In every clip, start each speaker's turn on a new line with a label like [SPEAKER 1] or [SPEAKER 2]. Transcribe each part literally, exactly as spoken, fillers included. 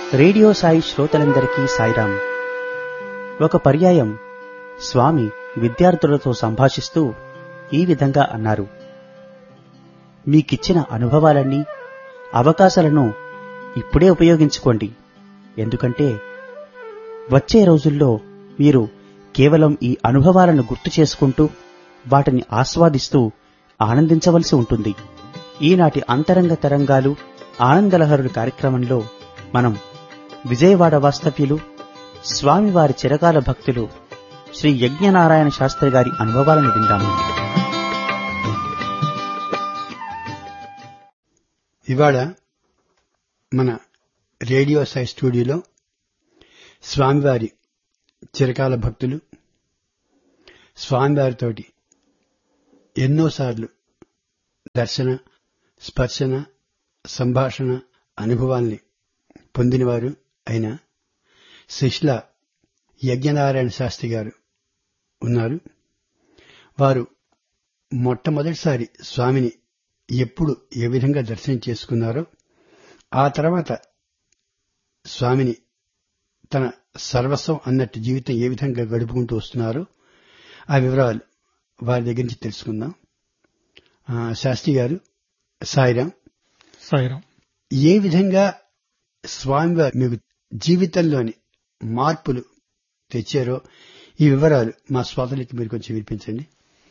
[SPEAKER 1] Radio Sai శ్రోతలందరికీ సాయిరాం. ఒక పర్యాయం స్వామి విద్యార్థులతో సంభాషిస్తూ ఈ విధంగా అన్నారు. మీకిచ్చిన అనుభవాలన్నీ, అవకాశాలను ఇప్పుడే ఉపయోగించుకోండి. ఎందుకంటే వచ్చే రోజుల్లో మీరు కేవలం ఈ అనుభవాలను గుర్తు చేసుకుంటూ వాటిని ఆస్వాదిస్తూ ఆనందించవలసి ఉంటుంది. ఈనాటి అంతరంగ తరంగాలు ఆనందలహరుడు కార్యక్రమంలో మనం విజయవాడ వాస్తవ్యులు, స్వామివారి చిరకాల భక్తులు శ్రీ యజ్ఞనారాయణ శాస్త్రి గారి అనుభవాలను విందాము.
[SPEAKER 2] ఇవాళ మన రేడియో సాయి స్టూడియోలో స్వామివారి చిరకాల భక్తులు స్వామివారితోటి ఎన్నోసార్లు దర్శన, స్పర్శన, సంభాషణ అనుభవాల్ని పొందినవారు అయిన శిష్ల యజ్ఞనారాయణ శాస్త్రి గారు ఉన్నారు. వారు మొట్టమొదటిసారి స్వామిని ఎప్పుడు ఏ విధంగా దర్శనం చేసుకున్నారో, ఆ తర్వాత స్వామిని తన సర్వస్వం అన్నట్టు జీవితం ఏ విధంగా గడుపుకుంటూ వస్తున్నారో ఆ వివరాలు వారి దగ్గర నుంచి తెలుసుకుందాం. శాస్త్రి గారు, సాయిరాం.
[SPEAKER 3] సాయిరాం.
[SPEAKER 2] ఏ విధంగా స్వామివారు మీకు జీవితంలోని మార్పులు తెచ్చారో ఈ వివరాలు మా శ్రోతలకి మీరు కొంచెం వినిపించండి.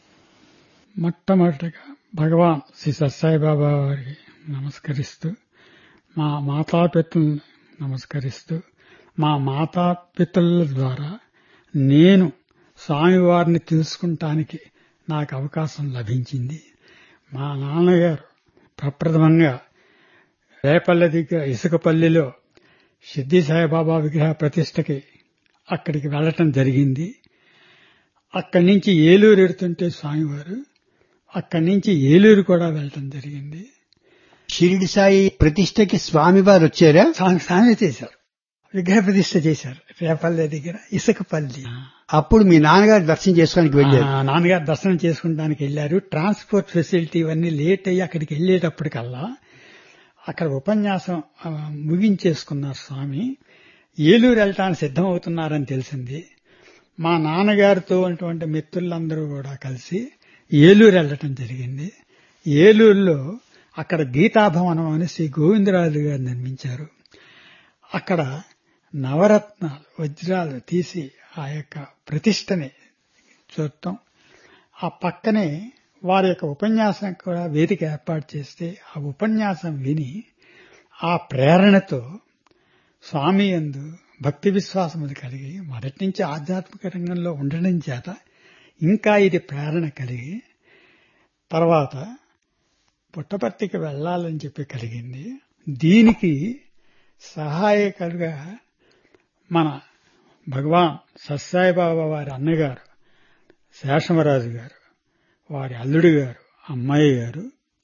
[SPEAKER 3] మొట్టమొదటిగా భగవాన్ శ్రీ సత్సాయిబాబా వారికి నమస్కరిస్తూ, మా మాతాపితలను నమస్కరిస్తూ, మా మాతాపితల ద్వారా నేను స్వామివారిని తెలుసుకుంటానికి నాకు అవకాశం లభించింది. మా నాన్నగారు ప్రప్రథమంగా రేపల్లె దగ్గర ఇసుకపల్లిలో సిద్ధి సాయిబాబా విగ్రహ ప్రతిష్టకి అక్కడికి వెళ్లటం జరిగింది. అక్కడి నుంచి ఏలూరు ఎడుతుంటే స్వామివారు అక్కడి నుంచి ఏలూరు కూడా వెళ్లటం జరిగింది.
[SPEAKER 2] షిరిడి సాయి ప్రతిష్టకి స్వామివారు వచ్చారా?
[SPEAKER 3] స్వామి చేశారు, విగ్రహ ప్రతిష్ట చేశారు రేపల్లె దగ్గర ఇసుకపల్లి.
[SPEAKER 2] అప్పుడు మీ నాన్నగారు దర్శనం చేసుకోవడానికి వెళ్ళారు?
[SPEAKER 3] నాన్నగారు దర్శనం చేసుకుంటానికి వెళ్లారు. ట్రాన్స్పోర్ట్ ఫెసిలిటీ ఇవన్నీ లేట్ అయ్యి అక్కడికి వెళ్లేటప్పటికల్లా అక్కడ ఉపన్యాసం ముగించేసుకున్నారు స్వామి. ఏలూరు వెళ్ళటానికి సిద్ధమవుతున్నారని తెలిసింది. మా నాన్నగారితో ఉన్నటువంటి మిత్రులందరూ కూడా కలిసి ఏలూరు వెళ్ళటం జరిగింది. ఏలూరులో అక్కడ గీతాభవనం అని శ్రీ గోవిందరాజు గారు నిర్మించారు. అక్కడ నవరత్నాలు, వజ్రాలు తీసి ఆ యొక్క ప్రతిష్టని చూడటం, ఆ పక్కనే వారి యొక్క ఉపన్యాసం కూడా వేదిక ఏర్పాటు చేస్తే ఆ ఉపన్యాసం విని ఆ ప్రేరణతో స్వామి యందు భక్తి విశ్వాసములు కలిగి మొదటి నుంచి ఆధ్యాత్మిక రంగంలో ఉండడం చేత ఇంకా ఇది ప్రేరణ కలిగి తర్వాత పుట్టపర్తికి వెళ్లాలని చెప్పి కలిగింది. దీనికి సహాయకులుగా మన భగవాన్ సత్సాయిబాబా వారి అన్నగారు శేషమరాజు గారు, వారి అల్లుడి గారు, అమ్మాయి గారు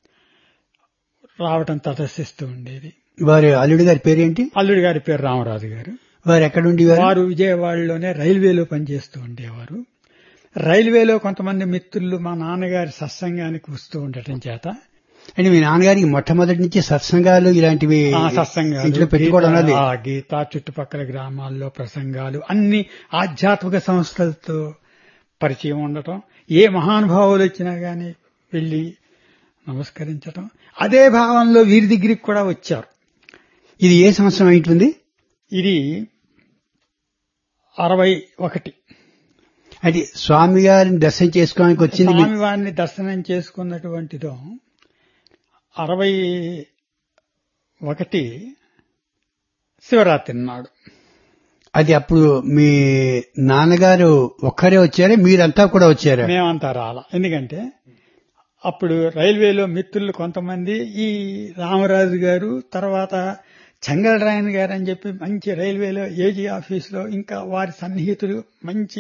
[SPEAKER 3] రావటం తటస్థిస్తూ ఉండేది.
[SPEAKER 2] వారి అల్లుడి గారి పేరేంటి?
[SPEAKER 3] అల్లుడి గారి పేరు రామరాజు గారు.
[SPEAKER 2] వారు ఎక్కడుండి?
[SPEAKER 3] వారు విజయవాడలోనే రైల్వేలో పనిచేస్తూ ఉండేవారు. రైల్వేలో కొంతమంది మిత్రులు మా నాన్నగారి సత్సంగానికి వస్తూ ఉండటం చేత,
[SPEAKER 2] అంటే మీ నాన్నగారికి మొట్టమొదటి నుంచి సత్సంగాలు ఇలాంటివి
[SPEAKER 3] సత్సంగాలు
[SPEAKER 2] పెట్టుకోవడం,
[SPEAKER 3] గీత చుట్టుపక్కల గ్రామాల్లో ప్రసంగాలు, అన్ని ఆధ్యాత్మిక సంస్థలతో పరిచయం ఉండటం, ఏ మహానుభావులు వచ్చినా గాని వెళ్లి నమస్కరించటం, అదే భావంలో వీరి దగ్గరికి కూడా వచ్చారు.
[SPEAKER 2] ఇది ఏ సంవత్సరం అయింటుంది?
[SPEAKER 3] ఇది అరవై ఒకటి.
[SPEAKER 2] అది స్వామి గారిని దర్శనం చేసుకోవడానికి వచ్చింది.
[SPEAKER 3] స్వామివారిని దర్శనం చేసుకున్నటువంటిదో అరవై ఒకటి శివరాత్రి నాడు.
[SPEAKER 2] అది అప్పుడు మీ నాన్నగారు ఒక్కరే వచ్చారా, మీరంతా కూడా వచ్చారా?
[SPEAKER 3] మేమంతా రాలా. ఎందుకంటే అప్పుడు రైల్వేలో మిత్రులు కొంతమంది, ఈ రామరాజు గారు, తర్వాత చెంగళరాయన్ గారు అని చెప్పి మంచి రైల్వేలో ఏజీ ఆఫీసులో ఇంకా వారి సన్నిహితులు మంచి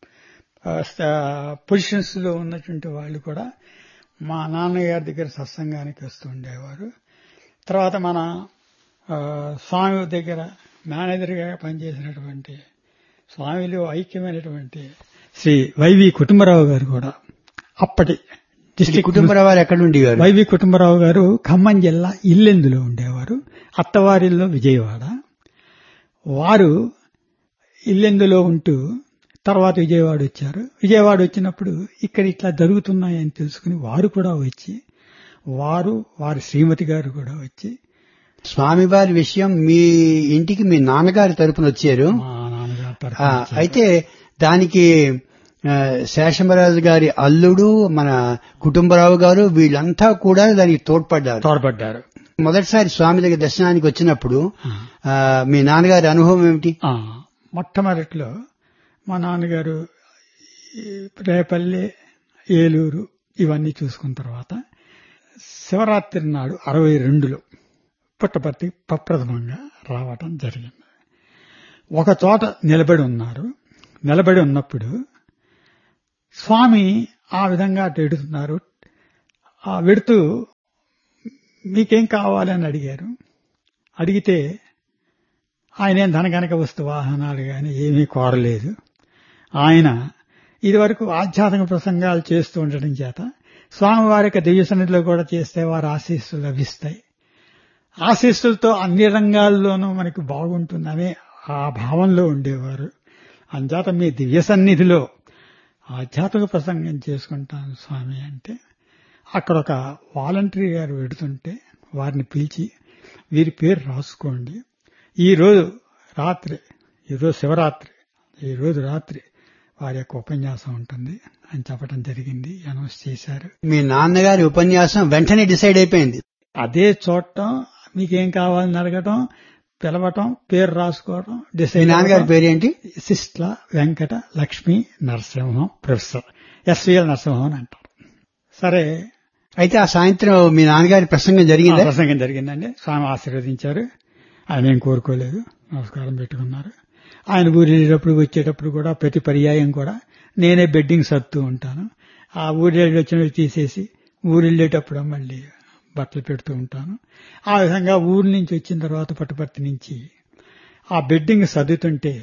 [SPEAKER 3] పొజిషన్స్ లో ఉన్నటువంటి వాళ్ళు కూడా మా నాన్నగారి దగ్గర సత్సంగానికి వస్తూ ఉండేవారు. తర్వాత మన స్వామి దగ్గర మేనేజర్ గా పనిచేసినటువంటి స్వామిలో ఐక్యమైనటువంటి శ్రీ వైవి కుటుంబరావు గారు కూడా అప్పటి డిస్ట్రిక్ట్
[SPEAKER 2] కుటుంబరావు గారు ఎక్కడ ఉండేవారు?
[SPEAKER 3] వైవి కుటుంబరావు గారు ఖమ్మం జిల్లా ఇల్లెందులో ఉండేవారు. అత్తవారిల్లో విజయవాడ. వారు ఇల్లెందులో ఉంటూ తర్వాత విజయవాడ వచ్చారు. విజయవాడ వచ్చినప్పుడు ఇక్కడ ఇట్లా జరుగుతున్నాయని తెలుసుకుని వారు కూడా వచ్చి, వారు వారి శ్రీమతి గారు కూడా వచ్చి,
[SPEAKER 2] స్వామివారి విషయం మీ ఇంటికి మీ నాన్నగారి తరపున వచ్చారు.
[SPEAKER 3] మా నాన్నగారు
[SPEAKER 2] ఆ,
[SPEAKER 3] తరఫున వచ్చారు.
[SPEAKER 2] అయితే దానికి ఆ, శేషమరాజు గారి అల్లుడు, మన కుటుంబరావు గారు, వీళ్ళంతా కూడా దానికి తోడ్పడ్డారు.
[SPEAKER 3] తోడ్పడ్డారు.
[SPEAKER 2] మొదటిసారి స్వామి దగ్గర దర్శనానికి వచ్చినప్పుడు
[SPEAKER 3] ఆ.
[SPEAKER 2] ఆ, మీ నాన్నగారి అనుభవం ఏమిటి?
[SPEAKER 3] ఆ, మొట్టమొదట్లో మా నాన్నగారు ఈ రేపల్లె, ఏలూరు ఇవన్నీ చూసుకున్న తర్వాత శివరాత్రి నాడు అరవై రెండులో పుట్టపర్తి ప్రప్రథమంగా రావటం జరిగింది. ఒక చోట నిలబడి ఉన్నారు. నిలబడి ఉన్నప్పుడు స్వామి ఆ విధంగా అటు ఎడుతున్నారు. ఆ వెడుతూ మీకేం కావాలని అడిగారు. అడిగితే ఆయన ఏం ధనగనక వస్తు వాహనాలు కానీ ఏమీ కోరలేదు. ఆయన ఇదివరకు ఆధ్యాత్మిక ప్రసంగాలు చేస్తూ ఉండటం చేత స్వామివారి యొక్క దివ్య సన్నిధిలో కూడా చేస్తే వారి ఆశీస్సులు లభిస్తాయి. ఆశీస్సులతో అన్ని రంగాల్లోనూ మనకి బాగుంటుందనే ఆ భావంలో ఉండేవారు. అంచేత మీ దివ్య సన్నిధిలో ఆధ్యాత్మిక ప్రసంగం చేసుకుంటాను స్వామి అంటే, అక్కడ ఒక వాలంటరీ గారు పెడుతుంటే వారిని పిలిచి వీరి పేరు రాసుకోండి, ఈరోజు రాత్రి, ఈరోజు శివరాత్రి, ఈరోజు రాత్రి వారి యొక్క ఉపన్యాసం ఉంటుంది అని చెప్పడం జరిగింది. అనౌన్స్ చేశారు.
[SPEAKER 2] మీ నాన్నగారి ఉపన్యాసం వెంటనే డిసైడ్ అయిపోయింది.
[SPEAKER 3] అదే చూడటం, మీకేం కావాలని అడగటం, పిలవటం, పేరు రాసుకోవటం,
[SPEAKER 2] మీ
[SPEAKER 3] డిసైడ్.
[SPEAKER 2] నాన్నగారి పేరేంటి?
[SPEAKER 3] సిస్ట్ల వెంకట లక్ష్మీ నరసింహం, ప్రొఫెసర్ ఎస్విఎల్ నరసింహం అని అంటారు. సరే,
[SPEAKER 2] అయితే ఆ సాయంత్రం మీ నాన్నగారి ప్రసంగం జరిగిందా?
[SPEAKER 3] ఆ ప్రసంగం జరిగిందండి. స్వామి ఆశీర్వదించారు. ఆయన ఏం కోరుకోలేదు, నమస్కారం పెట్టుకున్నారు. ఆయన ఊరు వెళ్ళేటప్పుడు వచ్చేటప్పుడు కూడా ప్రతి పర్యాయం కూడా నేనే బెడ్డింగ్ సర్దుతూ ఉంటాను. ఆ ఊరు వెళ్ళి వచ్చినవి తీసేసి ఊరు వెళ్ళేటప్పుడు మళ్ళీ బట్టలు పెడుతూ ఉంటాను. ఆ విధంగా ఊరు నుంచి వచ్చిన తర్వాత పుట్టపర్తి నుంచి ఆ బెడ్డింగ్ సర్దుతుంటే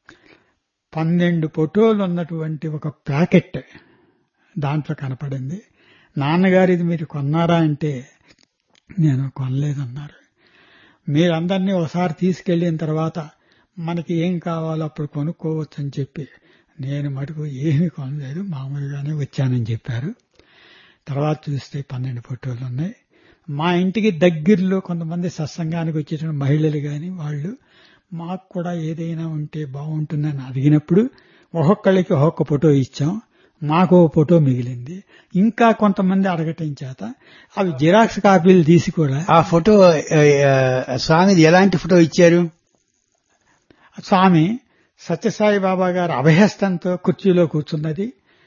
[SPEAKER 3] పన్నెండు ఫోటోలు ఉన్నటువంటి ఒక ప్యాకెట్ దాంట్లో కనపడింది. నాన్నగారు ఇది మీరు కొన్నారా అంటే నేను కొనలేదన్నారు. మీరందరినీ ఒకసారి తీసుకెళ్లిన తర్వాత మనకి ఏం కావాలో అప్పుడు కొనుక్కోవచ్చు అని చెప్పి నేను మటుకు ఏమీ కొనలేదు, మామూలుగానే వచ్చానని చెప్పారు. తర్వాత చూస్తే పన్నెండు ఫోటోలు ఉన్నాయి. మా ఇంటికి దగ్గరలో కొంతమంది సత్సంగానికి వచ్చేసిన మహిళలు గాని వాళ్ళు మాకు కూడా ఏదైనా ఉంటే బాగుంటుందని అడిగినప్పుడు ఒక్కొక్కళ్ళకి ఒక్కొక్క ఫోటో ఇచ్చాం. మాకు ఓ ఫోటో మిగిలింది. ఇంకా కొంతమంది అడగటం చేత అవి జిరాక్స్ కాపీలు తీసి కూడా
[SPEAKER 2] ఆ ఫోటో ఆ, ఆ, స్వామిది ఎలాంటి ఫోటో ఇచ్చారు?
[SPEAKER 3] స్వామి సత్యసాయి బాబా గారు అభయహస్తంతో కుర్చీలో కూర్చున్నది.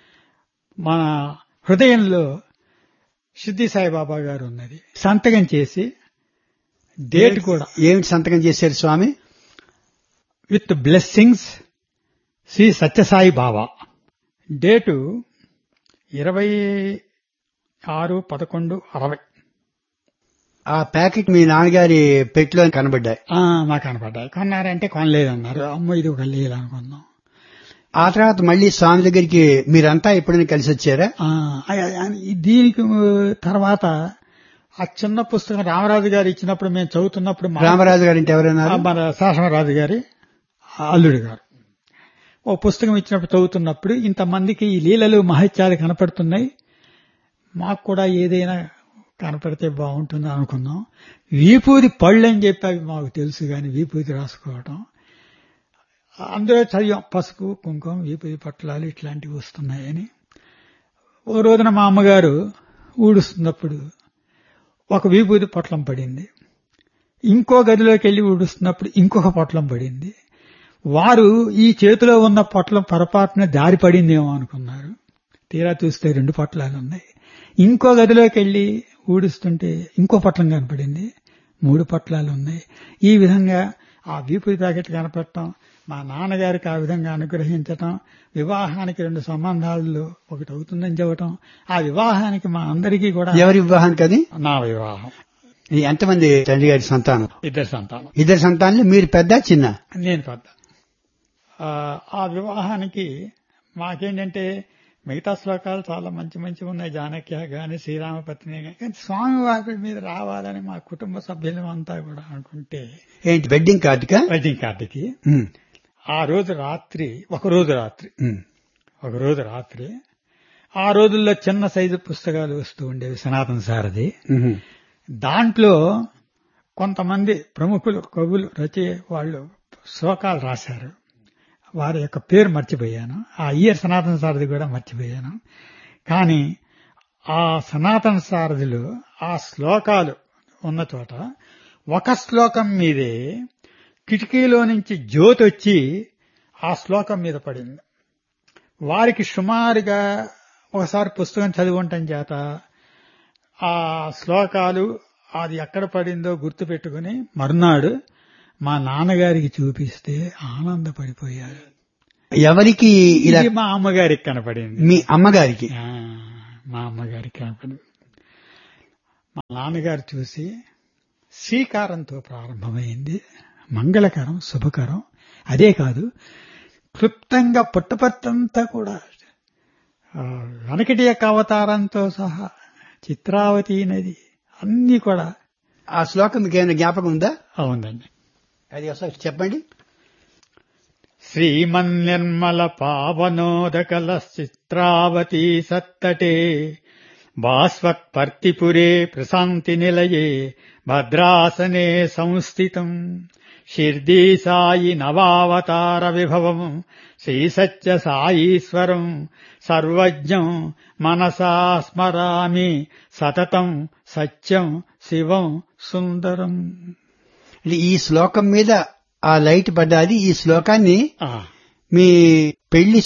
[SPEAKER 3] మన హృదయంలో సిద్ధి సాయిబాబా గారు ఉన్నది. సంతకం చేసి డేట్ కూడా
[SPEAKER 2] ఏమిటి సంతకం చేశారు స్వామి?
[SPEAKER 3] With blessings Shri Sathya Sai Baba. Date ఇరవై ఆరు పదకొండు అరవై.
[SPEAKER 2] ఆ ప్యాకెట్ మీ నాన్నగారి పెట్టులో కనబడ్డాయి.
[SPEAKER 3] మాకు కనపడ్డాయి. కొన్నారంటే కొనలేదన్నారు. అమ్మో ఇది ఒక లీల అనుకున్నాం.
[SPEAKER 2] ఆ తర్వాత మళ్ళీ స్వామి దగ్గరికి మీరంతా ఎప్పుడైనా కలిసి వచ్చారా?
[SPEAKER 3] ఆ, దీనికి తర్వాత ఆ చిన్న పుస్తకం రామరాజు గారు ఇచ్చినప్పుడు మేము చదువుతున్నప్పుడు మా-
[SPEAKER 2] రామరాజు గారు అంటే ఎవరైనా?
[SPEAKER 3] ఆ, మన శాసనరాజు గారి అల్లుడు గారు ఓ పుస్తకం ఇచ్చినప్పుడు చదువుతున్నప్పుడు ఇంతమందికి ఈ లీలలు మహత్యాలు కనపడుతున్నాయి, మాకు కూడా ఏదైనా కనపడితే బాగుంటుంది అనుకున్నాం. వీపూది పళ్ళు అని చెప్పి అవి మాకు తెలుసు కానీ వీపూది రాసుకోవటం అందులో చదివాం. పసుపు కుంకుమ వీపూది పట్లాలు ఇట్లాంటివి వస్తున్నాయని. ఓ రోజున మా అమ్మగారు ఊడుస్తున్నప్పుడు ఒక వీపూది పొట్లం పడింది. ఇంకో గదిలోకి వెళ్లి ఊడుస్తున్నప్పుడు ఇంకొక పొట్లం పడింది. వారు ఈ చేతిలో ఉన్న పొట్లం పొరపాటున దారి పడిందేమో అనుకున్నారు. తీరా చూస్తే రెండు పొట్లాలు ఉన్నాయి. ఇంకో గదిలోకి వెళ్లి ఊడుస్తుంటే ఇంకో పొట్లం కనపడింది. మూడు పొట్లాలు ఉన్నాయి. ఈ విధంగా ఆ వీపుది ప్యాకెట్ కనపడటం, మా నాన్నగారికి ఆ విధంగా అనుగ్రహించటం, వివాహానికి రెండు సంబంధాల్లో ఒకటి అవుతుందని చెప్పటం, ఆ వివాహానికి మా అందరికీ కూడా
[SPEAKER 2] ఎవరి వివాహానికి అది?
[SPEAKER 3] నా వివాహం.
[SPEAKER 2] ఎంతమంది తండ్రి గారి సంతానం?
[SPEAKER 3] ఇద్దరు సంతానం.
[SPEAKER 2] ఇద్దరు సంతానాలు. మీరు పెద్ద చిన్న?
[SPEAKER 3] నేను పెద్ద. ఆ వివాహానికి మాకేంటంటే మిగతా శ్లోకాలు చాలా మంచి మంచి ఉన్నాయి, జానక్య గాని శ్రీరామపత్ని గాని. కానీ స్వామివారి మీద రావాలని మా కుటుంబ సభ్యులమంతా కూడా అనుకుంటే
[SPEAKER 2] ఏంటి వెడ్డింగ్ కార్డుకా?
[SPEAKER 3] వెడ్డింగ్ కార్డుకి
[SPEAKER 2] ఉమ్,
[SPEAKER 3] ఆ రోజు రాత్రి ఒక రోజు రాత్రి
[SPEAKER 2] ఉమ్,
[SPEAKER 3] ఒక రోజు రాత్రి ఆ రోజుల్లో చిన్న సైజు పుస్తకాలు వస్తూ ఉండేవి, సనాతన సారథి.
[SPEAKER 2] ఉమ్,
[SPEAKER 3] దాంట్లో కొంతమంది ప్రముఖులు కవులు రచయ వాళ్ళు శ్లోకాలు రాశారు. వారి యొక్క పేరు మర్చిపోయాను, ఆ ఇయర్ సనాతన సారథి కూడా మర్చిపోయాను. కానీ ఆ సనాతన సారథిలో ఆ శ్లోకాలు ఉన్న చోట ఒక శ్లోకం మీదే కిటికీలో నుంచి జ్యోతి వచ్చి ఆ శ్లోకం మీద పడింది. వారికి సుమారుగా ఒకసారి పుస్తకం చదివి ఉండటం చేత ఆ శ్లోకాలు అది ఎక్కడ పడిందో గుర్తు పెట్టుకుని మరునాడు మా నాన్నగారికి చూపిస్తే ఆనందపడిపోయారు.
[SPEAKER 2] ఎవరికి ఇలా?
[SPEAKER 3] ఇది మా అమ్మగారికి కనపడింది.
[SPEAKER 2] మీ అమ్మగారికి?
[SPEAKER 3] ఆ, మా అమ్మగారికి కనపడింది. మా నాన్నగారు చూసి శ్రీకారంతో ప్రారంభమైంది, మంగళకరం, శుభకరం. అదే కాదు, క్లుప్తంగా పుట్టపత్తంతా కూడా వెనకటి యొక్క అవతారంతో సహా చిత్రావతి నది అన్ని కూడా.
[SPEAKER 2] ఆ శ్లోకం మీకు ఏమైనా జ్ఞాపకం ఉందా?
[SPEAKER 3] అవునండి,
[SPEAKER 2] అది ఒకసారి చెప్పండి.
[SPEAKER 3] శ్రీమన్నిర్మల పావనోదకల చిత్రావతి సత్తటే భాస్వత్పర్తిపురే ప్రశాంతి నిలయే భద్రాసనే సంస్థితం షిర్దీ సాయి నవావతార విభవం శ్రీసత్య సాయీశ్వరం సర్వజ్ఞం మనసా స్మరామి సతతం సత్యం శివం సుందరం.
[SPEAKER 2] ఈ శ్లోకం మీద ఆ లైట్ పడ్డది. ఈ శ్లోకాన్ని
[SPEAKER 3] ఆ
[SPEAKER 2] మీ పెళ్లి